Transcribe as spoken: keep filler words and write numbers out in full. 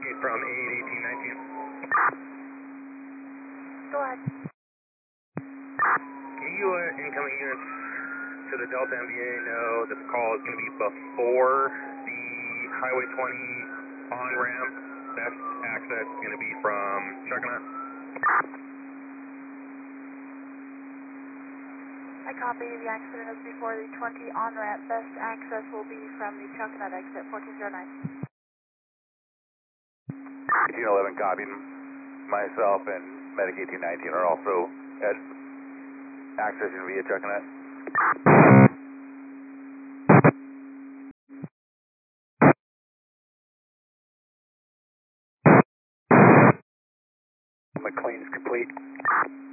Investigate from eight eighteen nineteen. Go ahead. Can you uh, incoming units to the Delta M B A know that the call is going to be before the Highway twenty on-ramp? Best access is going to be from Chuckanut. I copy. The accident is before the twenty on-ramp. Best access will be from the Chuckanut exit, fourteen oh nine. eighteen eleven copied. Myself and Medic eighteen nineteen are also at accessing via Chuckanut. McLean's complete.